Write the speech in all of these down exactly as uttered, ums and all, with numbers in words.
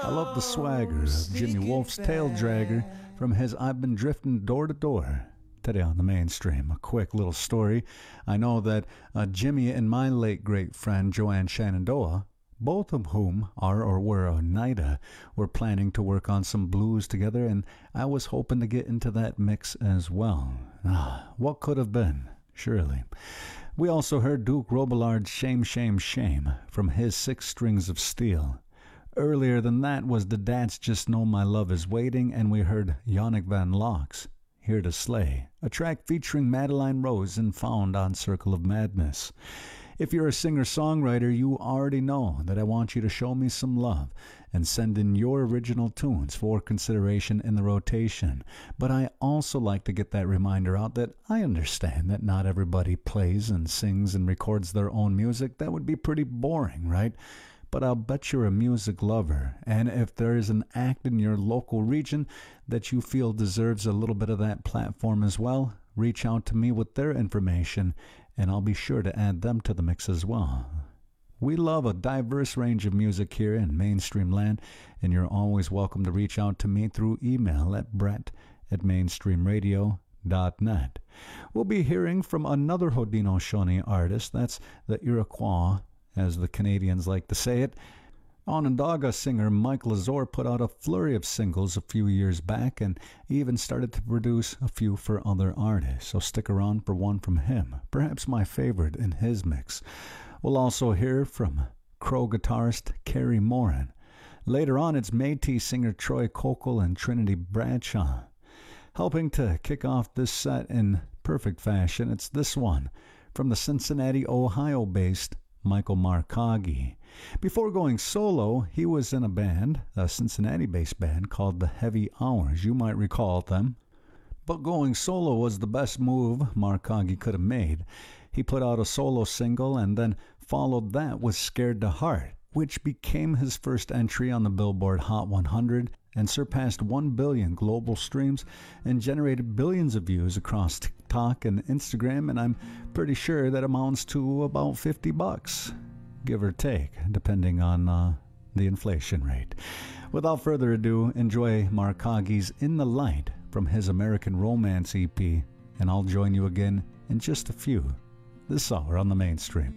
I love the swagger of Jimmy Wolf's Tail Dragger from his I've Been Drifting Door to Door. Today on the Mainstream, a quick little story. I know that uh, Jimmy and my late great friend Joanne Shenandoah, both of whom are or were Oneida, were planning to work on some blues together, and I was hoping to get into that mix as well. Ah, what could have been, surely. We also heard Duke Robillard's Shame, Shame, Shame from his Six Strings of Steel. Earlier than that was The Dads Just Know My Love Is Waiting, and we heard Yannick Van Lock's Here to Slay, a track featuring Madeline Rose and found on Circle of Madness. If you're a singer-songwriter, you already know that I want you to show me some love and send in your original tunes for consideration in the rotation. But I also like to get that reminder out that I understand that not everybody plays and sings and records their own music. That would be pretty boring, right? But I'll bet you're a music lover, and if there is an act in your local region that you feel deserves a little bit of that platform as well, reach out to me with their information, and I'll be sure to add them to the mix as well. We love a diverse range of music here in Mainstream Land, and you're always welcome to reach out to me through email at brett at mainstreamradio dot net. We'll be hearing from another Haudenosaunee artist, that's the Iroquois, as the Canadians like to say it. Onondaga singer Mike Lazore put out a flurry of singles a few years back and even started to produce a few for other artists, so stick around for one from him, perhaps my favorite in his mix. We'll also hear from Crow guitarist Kerry Moran. Later on, it's Métis singer Troy Kokol and Trinity Bradshaw. Helping to kick off this set in perfect fashion, it's this one from the Cincinnati, Ohio-based Michael Marcaggi. Before going solo, he was in a band, a Cincinnati-based band called The Heavy Hours. You might recall them. But going solo was the best move Marcaggi could have made. He put out a solo single and then followed that with Scared to Heart, which became his first entry on the Billboard Hot one hundred and surpassed one billion global streams and generated billions of views across TikTok and Instagram, and I'm pretty sure that amounts to about fifty bucks, give or take, depending on uh, the inflation rate. Without further ado, enjoy Marcaggi's In the Light from his American Romance E P, and I'll join you again in just a few this hour on the Mainstream.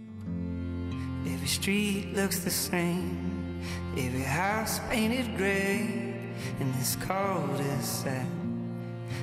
Every street looks the same, every house painted gray, in this cul-de-sac